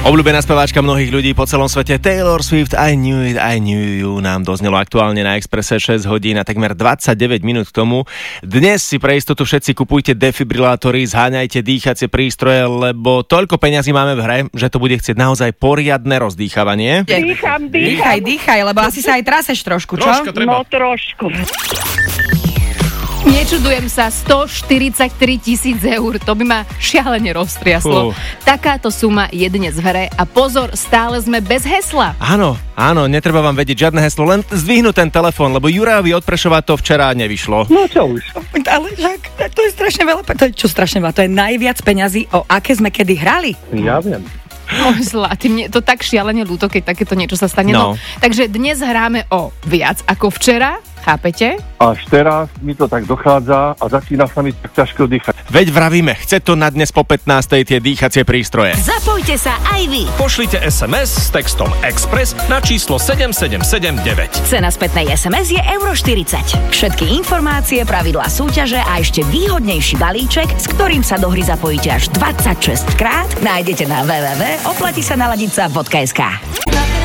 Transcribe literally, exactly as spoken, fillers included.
Obľúbená speváčka mnohých ľudí po celom svete Taylor Swift, I Knew It, I Knew You nám doznelo aktuálne na Expresse šesť hodín a takmer dvadsaťdeväť minút k tomu. Dnes si pre istotu všetci kupujte defibrilátory, zháňajte dýchacie prístroje, lebo toľko peňazí máme v hre, že to bude chcieť naozaj poriadne rozdýchavanie. Dýcham, dýcham. Dýchaj, dýchaj, lebo asi sa aj traseš trošku, čo? Troška treba. No trošku. Nečudujem sa, stoštyridsaťtri tisíc eur, to by ma šialene roztriaslo. Fú. Takáto suma je dnes v hre a pozor, stále sme bez hesla. Áno, áno, netreba vám vedieť žiadne heslo, len zdvihnúť ten telefón, lebo Jurajovi od Prešova to včera nevyšlo. No čo už. Ale však, to je strašne veľa, to je čo strašne veľa, to je najviac peňazí, o aké sme kedy hrali. Ja viem. O, zlatý, mne to tak šialene ľúto, keď takéto niečo sa stane. No. No. Takže dnes hráme o viac ako včera, chápete? Až teraz mi to tak dochádza a začína sa mi tak ťažko dýchať. Veď vravíme, chce to na dnes po pätnástej tie dýchacie prístroje. Zapojte sa aj vy. Pošlite es em es s textom Express na číslo sedem sedem sedem deväť. Cena spätnej es em es je euro štyridsať. Všetky informácie, pravidlá súťaže a ešte výhodnejší balíček, s ktorým sa do hry zapojíte až dvadsaťšesť krát, nájdete na w w w bodka oplatí sa naladiť sa bodka es ká.